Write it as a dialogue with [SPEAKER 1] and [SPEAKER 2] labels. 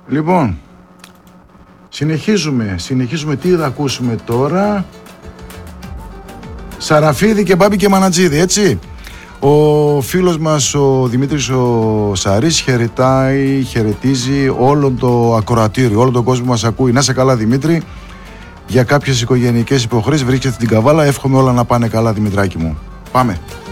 [SPEAKER 1] Λοιπόν, συνεχίζουμε. Τι θα ακούσουμε τώρα? Σαραφίδη και Μπάμπη και Μανατζίδη, έτσι. Ο φίλος μας ο Δημήτρης ο Σαρής χαιρετίζει όλο το ακροατήριο, όλο τον κόσμο που μας ακούει. Να σε καλά, Δημήτρη. Για κάποιες οικογενειακές υποχρέσεις βρίσκεται στην Καβάλα. Εύχομαι όλα να πάνε καλά, Δημητράκη μου. Πάμε.